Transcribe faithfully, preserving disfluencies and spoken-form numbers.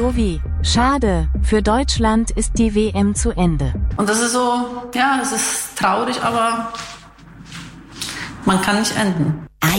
So wie, schade, für Deutschland ist die W M zu Ende. Und das ist so, ja, es ist traurig, aber man kann nicht enden.